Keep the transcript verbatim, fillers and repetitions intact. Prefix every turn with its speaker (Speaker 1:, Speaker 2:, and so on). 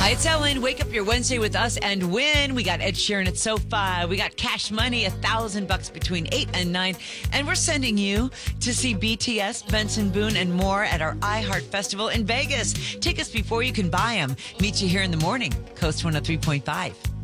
Speaker 1: Hi, it's Ellen. Wake up your Wednesday with us and win. We got Ed Sheeran at SoFi. We got cash money, a thousand bucks between eight and nine. And we're sending you to see B T S, Benson Boone, and more at our iHeart Festival in Vegas. Tickets before you can buy them. Meet you here in the morning. Coast one oh three point five.